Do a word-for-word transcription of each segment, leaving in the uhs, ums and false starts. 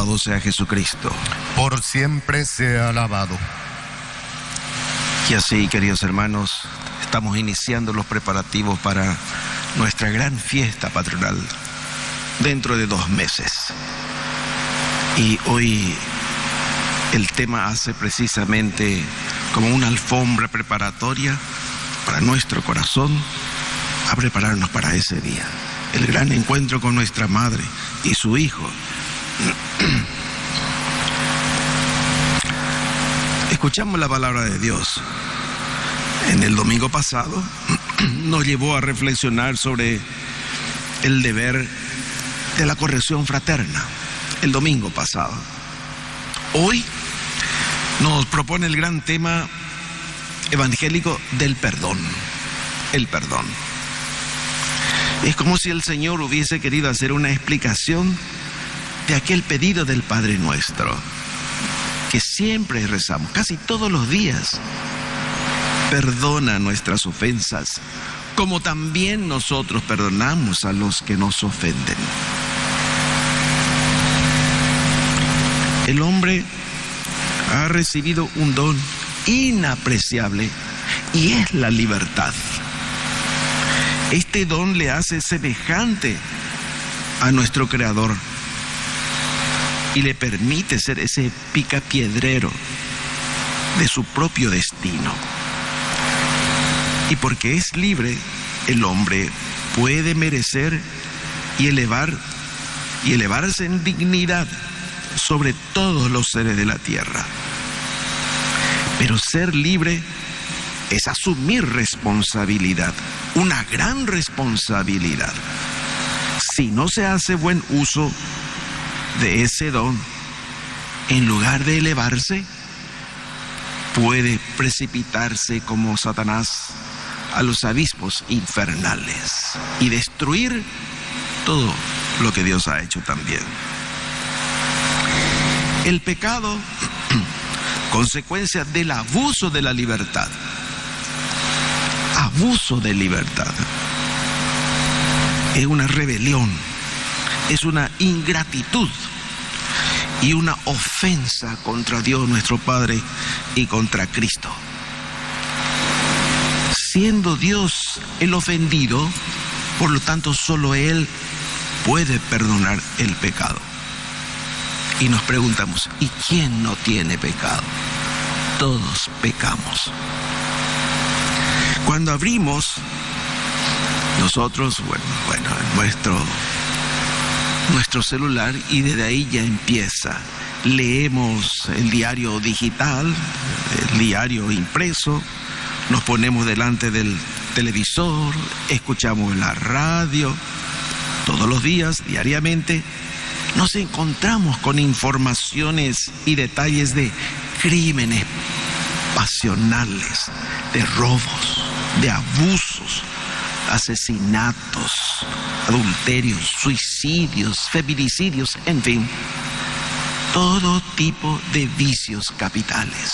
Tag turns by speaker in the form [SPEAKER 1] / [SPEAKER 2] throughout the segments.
[SPEAKER 1] Alabado sea Jesucristo.
[SPEAKER 2] Por siempre sea alabado.
[SPEAKER 1] Y así, queridos hermanos, estamos iniciando los preparativos para nuestra gran fiesta patronal dentro de dos meses. Y hoy el tema hace precisamente como una alfombra preparatoria para nuestro corazón a prepararnos para ese día. El gran encuentro con nuestra madre y su hijo. Escuchamos la palabra de Dios. En el domingo pasado nos llevó a reflexionar sobre el deber de la corrección fraterna. El domingo pasado. Hoy nos propone el gran tema evangélico del perdón. El perdón. Es como si el Señor hubiese querido hacer una explicación de aquel pedido del Padre Nuestro, que siempre rezamos, casi todos los días. Perdona nuestras ofensas, como también nosotros perdonamos a los que nos ofenden. El hombre ha recibido un don inapreciable y es la libertad. Este don le hace semejante a nuestro Creador y le permite ser ese picapiedrero de su propio destino. Y porque es libre, el hombre puede merecer y elevar y elevarse en dignidad sobre todos los seres de la tierra. Pero ser libre es asumir responsabilidad, una gran responsabilidad. Si no se hace buen uso de ese don, en lugar de elevarse, puede precipitarse como Satanás a los abismos infernales y destruir todo lo que Dios ha hecho también. El pecado, consecuencia del abuso de la libertad, abuso de libertad, es una rebelión, es una ingratitud y una ofensa contra Dios nuestro Padre y contra Cristo. Siendo Dios el ofendido, por lo tanto solo Él puede perdonar el pecado. Y nos preguntamos, ¿y quién no tiene pecado? Todos pecamos. Cuando abrimos, nosotros, bueno, bueno, nuestro, nuestro celular, y desde ahí ya empieza. Leemos el diario digital, el diario impreso, nos ponemos delante del televisor, escuchamos la radio, todos los días, diariamente, nos encontramos con informaciones y detalles de crímenes pasionales, de robos, de abusos, asesinatos, adulterios, suicidios, feminicidios, en fin, todo tipo de vicios capitales.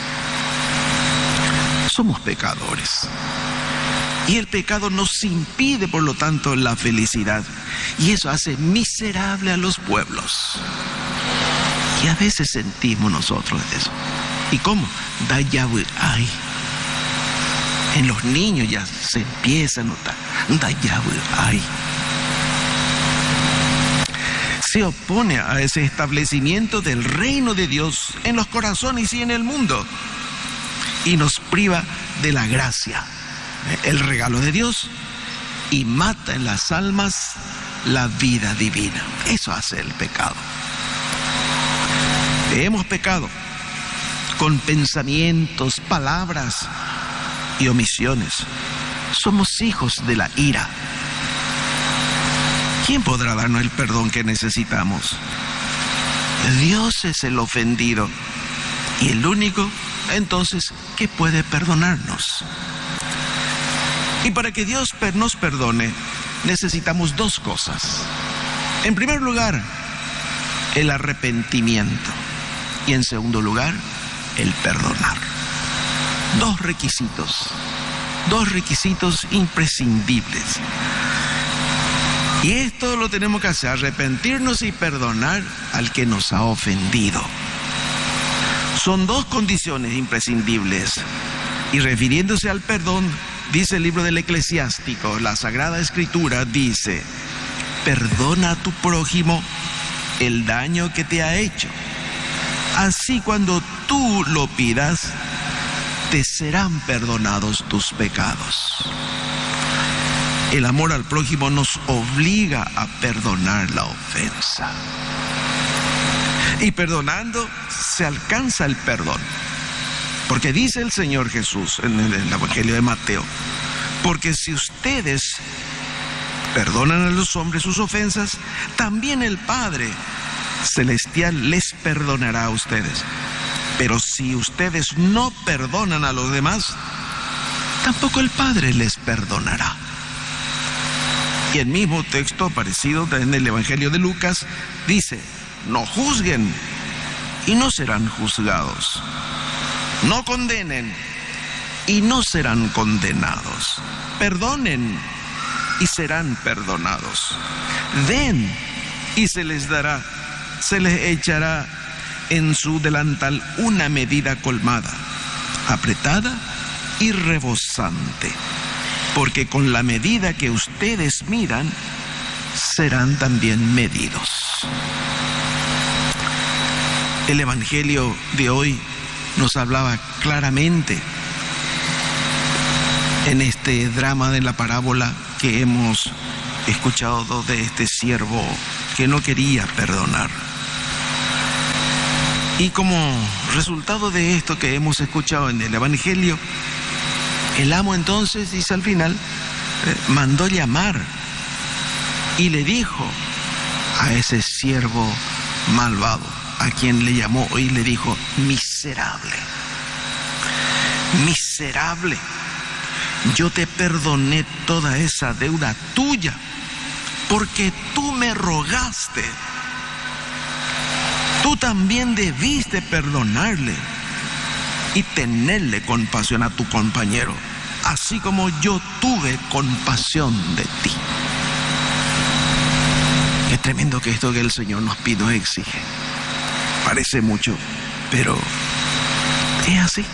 [SPEAKER 1] Somos pecadores. Y el pecado nos impide, por lo tanto, la felicidad. Y eso hace miserable a los pueblos. Y a veces sentimos nosotros eso. ¿Y cómo? Da Yahweh, ay. En los niños ya se empieza a notar. Da Yahweh, ay. Se opone a ese establecimiento del reino de Dios en los corazones y en el mundo. Y nos priva de la gracia, el regalo de Dios, y mata en las almas la vida divina. Eso hace el pecado. Hemos pecado con pensamientos, palabras y omisiones. Somos hijos de la ira. ¿Quién podrá darnos el perdón que necesitamos? Dios es el ofendido y el único, entonces, que puede perdonarnos. Y para que Dios nos perdone, necesitamos dos cosas. En primer lugar, el arrepentimiento. Y en segundo lugar, el perdonar. Dos requisitos. Dos requisitos imprescindibles. Y esto lo tenemos que hacer, arrepentirnos y perdonar al que nos ha ofendido. Son dos condiciones imprescindibles. Y refiriéndose al perdón, dice el libro del Eclesiástico, la Sagrada Escritura dice: perdona a tu prójimo el daño que te ha hecho. Así cuando tú lo pidas, te serán perdonados tus pecados. El amor al prójimo nos obliga a perdonar la ofensa. Y perdonando se alcanza el perdón. Porque dice el Señor Jesús en el Evangelio de Mateo: porque si ustedes perdonan a los hombres sus ofensas, también el Padre Celestial les perdonará a ustedes. Pero si ustedes no perdonan a los demás, tampoco el Padre les perdonará. Y el mismo texto parecido en el Evangelio de Lucas dice: no juzguen y no serán juzgados. No condenen y no serán condenados. Perdonen y serán perdonados. Den y se les dará, se les echará en su delantal una medida colmada, apretada y rebosante. Porque con la medida que ustedes midan, serán también medidos. El Evangelio de hoy nos hablaba claramente en este drama de la parábola que hemos escuchado de este siervo que no quería perdonar. Y como resultado de esto que hemos escuchado en el Evangelio, el amo entonces, dice al final, eh, mandó llamar y le dijo a ese siervo malvado, a quien le llamó y le dijo: miserable, miserable, yo te perdoné toda esa deuda tuya porque tú me rogaste. Tú también debiste perdonarle y tenerle compasión a tu compañero, así como yo tuve compasión de ti. Es tremendo que esto que el Señor nos pide, nos exige. Parece mucho, pero es así.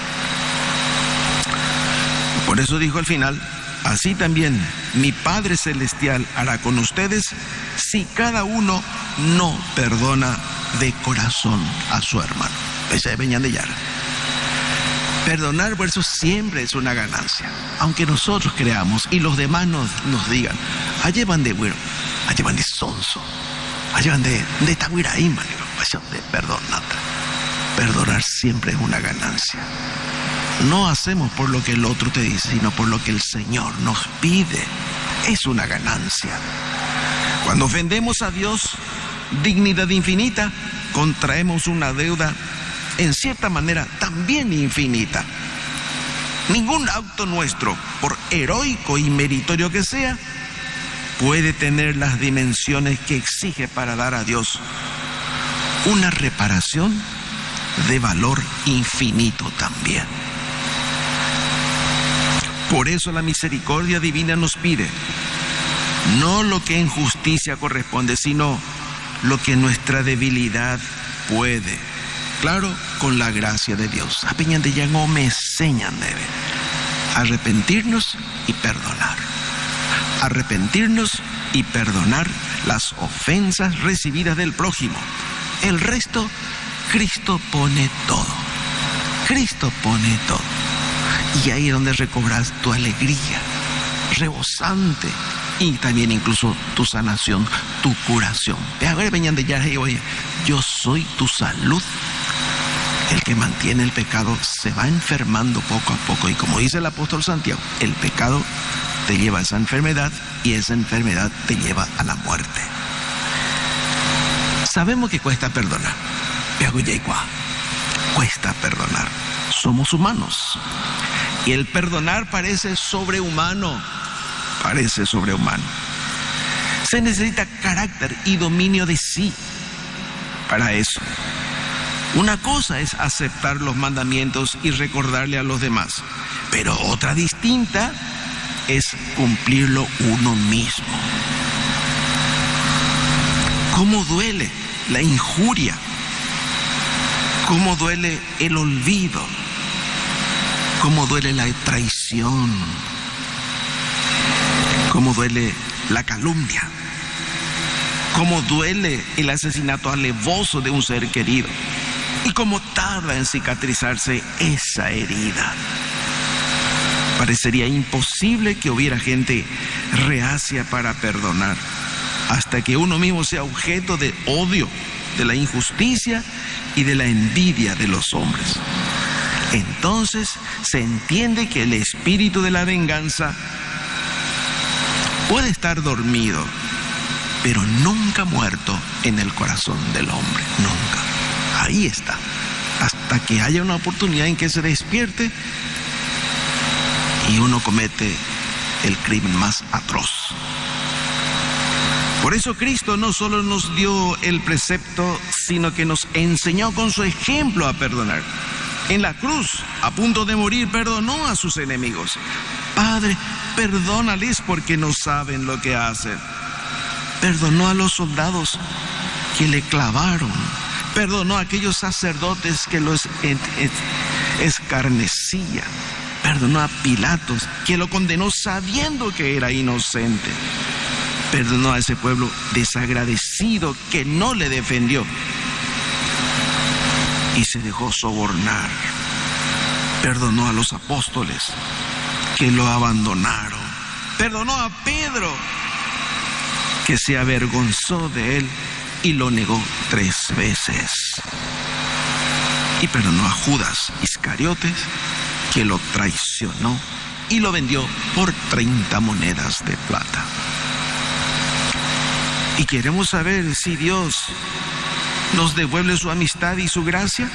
[SPEAKER 1] Por eso dijo al final: así también mi Padre Celestial hará con ustedes si cada uno no perdona de corazón a su hermano. Ese venían de Yara. Perdonar por eso siempre es una ganancia. Aunque nosotros creamos y los demás nos, nos digan: allá van de bueno, allá van de sonso, allá van de, de tahuiraí, manero, de perdonar. Perdonar siempre es una ganancia. No hacemos por lo que el otro te dice, sino por lo que el Señor nos pide. Es una ganancia. Cuando ofendemos a Dios, dignidad infinita, contraemos una deuda en cierta manera también infinita. Ningún acto nuestro, por heroico y meritorio que sea, puede tener las dimensiones que exige para dar a Dios una reparación de valor infinito también. Por eso la misericordia divina nos pide no lo que en justicia corresponde, sino lo que nuestra debilidad puede. Claro, con la gracia de Dios. A peña de ya no me enseñan de ver. Arrepentirnos y perdonar. Arrepentirnos y perdonar las ofensas recibidas del prójimo. El resto, Cristo pone todo. Cristo pone todo. Y ahí es donde recobras tu alegría rebosante y también incluso tu sanación, tu curación. Ahora venían de ya y oye, yo soy tu salud. El que mantiene el pecado se va enfermando poco a poco. Y como dice el apóstol Santiago, el pecado te lleva a esa enfermedad y esa enfermedad te lleva a la muerte. Sabemos que cuesta perdonar. Cuesta perdonar. Somos humanos. Y el perdonar parece sobrehumano. Parece sobrehumano. Se necesita carácter y dominio de sí para eso. Una cosa es aceptar los mandamientos y recordarle a los demás, pero otra distinta es cumplirlo uno mismo. cómo duele la injuria, cómo duele el olvido, cómo duele la traición, cómo duele la calumnia, cómo duele el asesinato alevoso de un ser querido y cómo tarda en cicatrizarse esa herida. Parecería imposible que hubiera gente reacia para perdonar hasta que uno mismo sea objeto de odio, de la injusticia y de la envidia de los hombres. Entonces se entiende que el espíritu de la venganza puede estar dormido, pero nunca muerto en el corazón del hombre, nunca. Ahí está, hasta que haya una oportunidad en que se despierte y uno comete el crimen más atroz. Por eso Cristo no solo nos dio el precepto, sino que nos enseñó con su ejemplo a perdonar. En la cruz, a punto de morir, perdonó a sus enemigos. Padre, perdónales porque no saben lo que hacen. Perdonó a los soldados que le clavaron. Perdonó a aquellos sacerdotes que los escarnecían. Perdonó a Pilatos, que lo condenó sabiendo que era inocente. Perdonó a ese pueblo desagradecido que no le defendió y se dejó sobornar. Perdonó a los apóstoles que lo abandonaron. Perdonó a Pedro, que se avergonzó de él y lo negó tres veces. Y perdonó a Judas Iscariotes, que lo traicionó y lo vendió por treinta monedas de plata. Y queremos saber si Dios nos devuelve su amistad y su gracia.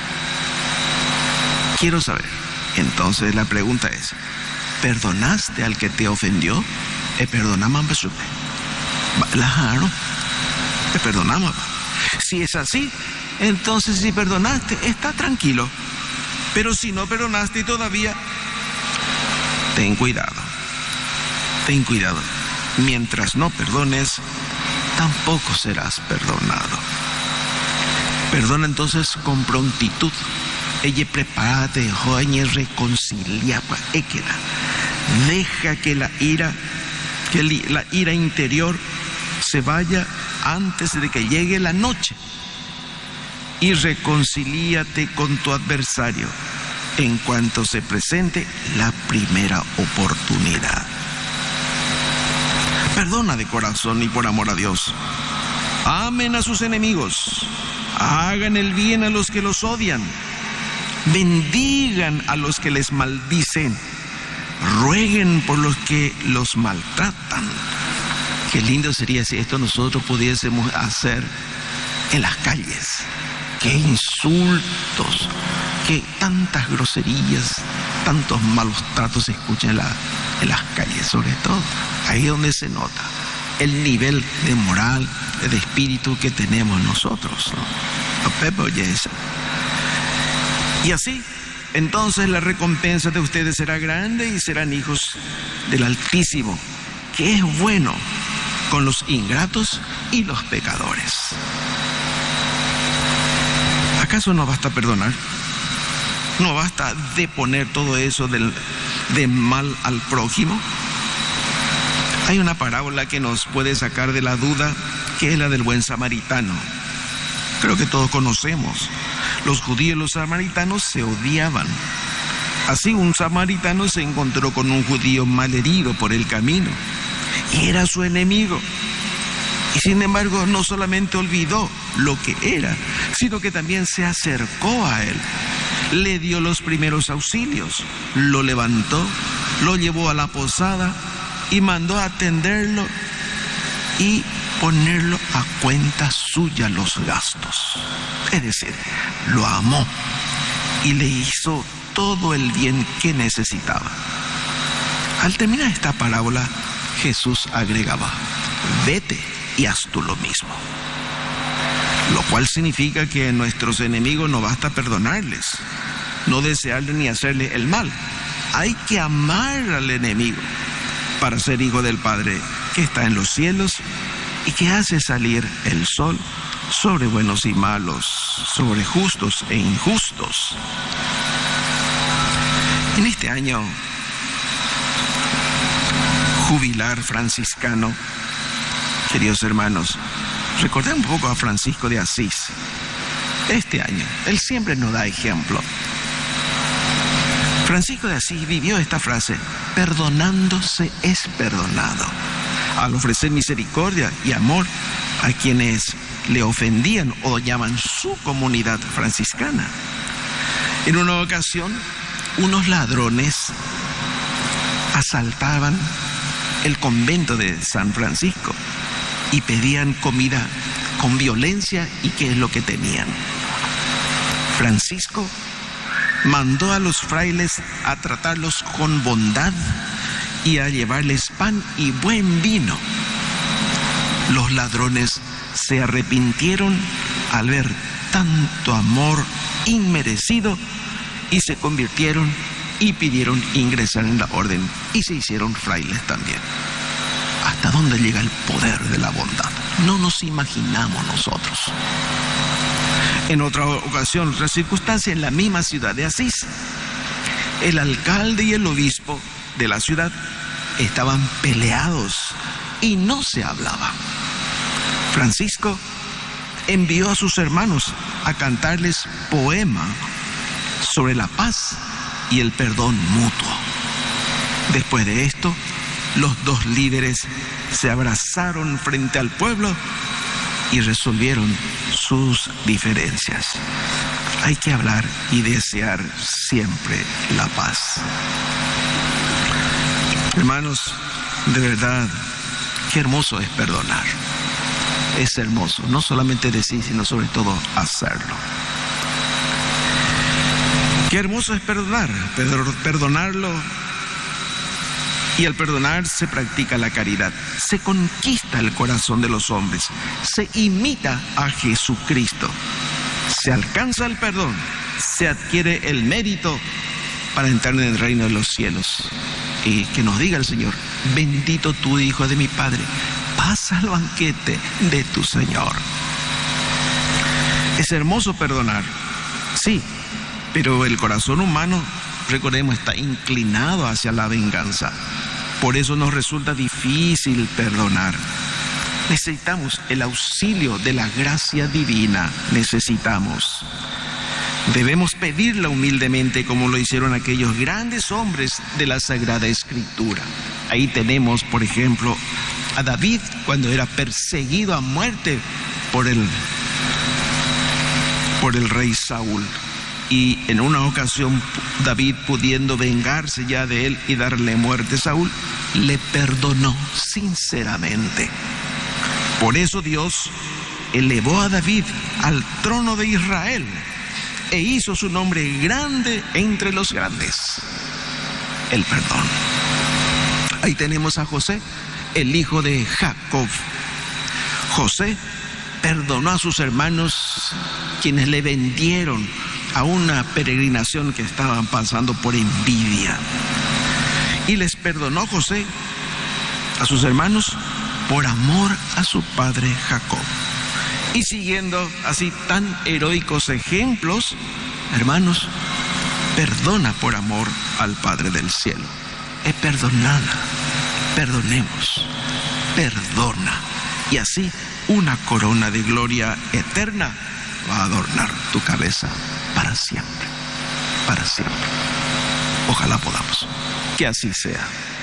[SPEAKER 1] Quiero saber. Entonces la pregunta es, ¿perdonaste al que te ofendió? ¿E perdonamos a Jesús? Claro, te perdonamos. Si es así, entonces si perdonaste, está tranquilo. Pero si no perdonaste todavía, ten cuidado. Ten cuidado. Mientras no perdones, tampoco serás perdonado. Perdona entonces con prontitud. Ella prepárate, joven, reconcilia, equeda. Deja que la ira, que la ira interior se vaya antes de que llegue la noche. Y reconcilíate con tu adversario en cuanto se presente la primera oportunidad. Perdona de corazón y por amor a Dios. Amen a sus enemigos. Hagan el bien a los que los odian. Bendigan a los que les maldicen. Rueguen por los que los maltratan. Qué lindo sería si esto nosotros pudiésemos hacer en las calles. Qué insultos, qué tantas groserías, tantos malos tratos se escuchan en, la, en las calles, sobre todo. Ahí es donde se nota el nivel de moral, de espíritu que tenemos nosotros, ¿no? Y así, entonces la recompensa de ustedes será grande y serán hijos del Altísimo, que es bueno con los ingratos y los pecadores. ¿Acaso no basta perdonar? ¿No basta deponer todo eso del, de mal al prójimo? Hay una parábola que nos puede sacar de la duda, que es la del buen samaritano. Creo que todos conocemos. Los judíos y los samaritanos se odiaban. Así un samaritano se encontró con un judío malherido por el camino y era su enemigo. Y sin embargo no solamente olvidó lo que era, sino que también se acercó a él. Le dio los primeros auxilios, lo levantó, lo llevó a la posada y mandó a atenderlo y ponerlo a cuenta suya los gastos. Es decir, lo amó y le hizo todo el bien que necesitaba. Al terminar esta parábola, Jesús agregaba: vete y haz tú lo mismo. Lo cual significa que a nuestros enemigos no basta perdonarles, no desearle ni hacerle el mal. Hay que amar al enemigo para ser hijo del Padre que está en los cielos y que hace salir el sol sobre buenos y malos, sobre justos e injustos. En este año jubilar franciscano, queridos hermanos, recordé un poco a Francisco de Asís. Este año, él siempre nos da ejemplo. Francisco de Asís vivió esta frase: perdonándose es perdonado, al ofrecer misericordia y amor a quienes le ofendían o llaman su comunidad franciscana. En una ocasión, unos ladrones asaltaban el convento de San Francisco y pedían comida con violencia. ¿Y qué es lo que tenían? Francisco mandó a los frailes a tratarlos con bondad y a llevarles pan y buen vino. Los ladrones se arrepintieron al ver tanto amor inmerecido y se convirtieron y pidieron ingresar en la orden y se hicieron frailes también. ¿Hasta dónde llega el poder de la bondad? No nos imaginamos nosotros. En otra ocasión, otra circunstancia, en la misma ciudad de Asís, el alcalde y el obispo de la ciudad estaban peleados y no se hablaban. Francisco envió a sus hermanos a cantarles poema sobre la paz y el perdón mutuo. Después de esto, los dos líderes se abrazaron frente al pueblo y resolvieron sus diferencias. Hay que hablar y desear siempre la paz. Hermanos, de verdad, qué hermoso es perdonar. Es hermoso, no solamente decir, sino sobre todo hacerlo. Qué hermoso es perdonar, perdonarlo. Y al perdonar se practica la caridad, se conquista el corazón de los hombres, se imita a Jesucristo, se alcanza el perdón, se adquiere el mérito para entrar en el reino de los cielos. Y que nos diga el Señor: bendito tú, hijo de mi Padre, pasa al banquete de tu Señor. Es hermoso perdonar, sí, pero el corazón humano, recordemos, está inclinado hacia la venganza. Por eso nos resulta difícil perdonar. Necesitamos el auxilio de la gracia divina. Necesitamos. Debemos pedirla humildemente, como lo hicieron aquellos grandes hombres de la Sagrada Escritura. Ahí tenemos, por ejemplo, a David cuando era perseguido a muerte por el, por el rey Saúl. Y en una ocasión, David, pudiendo vengarse ya de él y darle muerte a Saúl, le perdonó sinceramente. Por eso Dios elevó a David al trono de Israel e hizo su nombre grande entre los grandes: el perdón. Ahí tenemos a José, el hijo de Jacob. José perdonó a sus hermanos, quienes le vendieron a una peregrinación que estaban pasando por envidia. Y les perdonó José a sus hermanos por amor a su padre Jacob. Y siguiendo así tan heroicos ejemplos, hermanos, perdona por amor al Padre del cielo. Es perdonada. Perdonemos. Perdona. Y así una corona de gloria eterna va a adornar tu cabeza para siempre, para siempre. Ojalá podamos que así sea.